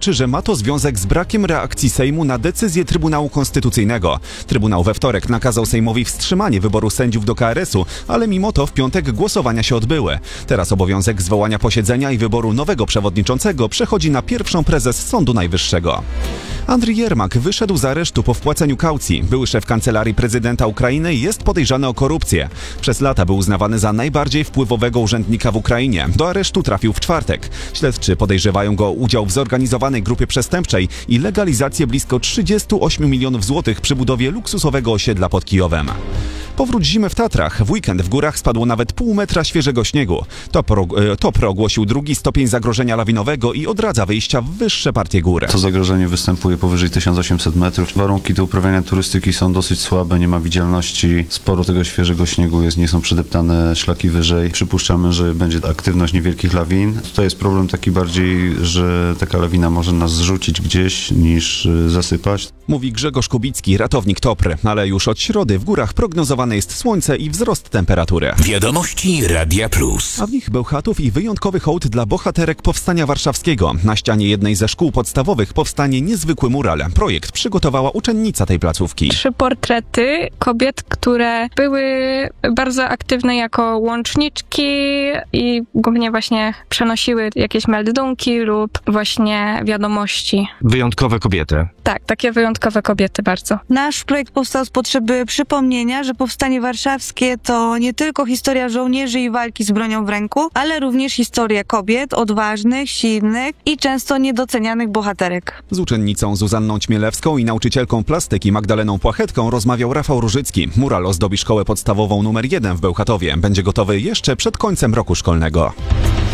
tłumaczy, że ma to związek z brakiem reakcji Sejmu na decyzję Trybunału Konstytucyjnego. Trybunał we wtorek nakazał Sejmowi wstrzymanie wyboru sędziów do KRS-u, ale mimo to w piątek głosowania się odbyły. Teraz obowiązek zwołania posiedzenia i wyboru nowego przewodniczącego przechodzi na pierwszą prezes Sądu Najwyższego. Andrii Jermak wyszedł z aresztu po wpłaceniu kaucji. Były szef Kancelarii Prezydenta Ukrainy jest podejrzany o korupcję. Przez lata był uznawany za najbardziej wpływowego urzędnika w Ukrainie. Do aresztu trafił w czwartek. Śledczy podejrzewają go o udział w zorganizowanej grupie przestępczej i legalizację blisko 38 milionów złotych przy budowie luksusowego osiedla pod Kijowem. Powrót zimy w Tatrach. W weekend w górach spadło nawet pół metra świeżego śniegu. TOPR ogłosił drugi stopień zagrożenia lawinowego i odradza wyjścia w wyższe partie gór. To zagrożenie występuje powyżej 1800 metrów. Warunki do uprawiania turystyki są dosyć słabe, nie ma widzialności. Sporo tego świeżego śniegu jest, nie są przedeptane szlaki wyżej. Przypuszczamy, że będzie aktywność niewielkich lawin. Tutaj jest problem taki bardziej, że taka lawina może nas zrzucić gdzieś niż zasypać. Mówi Grzegorz Kubicki, ratownik TOPR, ale już od środy w górach prognozowane jest słońce i wzrost temperatury. Wiadomości Radia Plus. A w nich Bełchatów i wyjątkowy hołd dla bohaterek Powstania Warszawskiego. Na ścianie jednej ze szkół podstawowych powstanie niezwykły mural. Projekt przygotowała uczennica tej placówki. 3 portrety kobiet, które były bardzo aktywne jako łączniczki i głównie właśnie przenosiły jakieś meldunki lub właśnie wiadomości. Wyjątkowe kobiety. Tak, takie wyjątkowe kobiety bardzo. Nasz projekt powstał z potrzeby przypomnienia, że Powstanie Warszawskie to nie tylko historia żołnierzy i walki z bronią w ręku, ale również historia kobiet, odważnych, silnych i często niedocenianych bohaterek. Z uczennicą Zuzanną Ćmielewską i nauczycielką plastyki Magdaleną Płachetką rozmawiał Rafał Różycki. Mural ozdobi szkołę podstawową nr 1 w Bełchatowie. Będzie gotowy jeszcze przed końcem roku szkolnego.